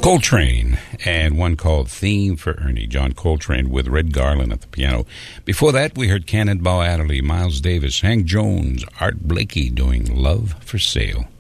Coltrane, and one called Theme for Ernie. John Coltrane with Red Garland at the piano. Before that, we heard Cannonball Adderley, Miles Davis, Hank Jones, Art Blakey doing Love for Sale.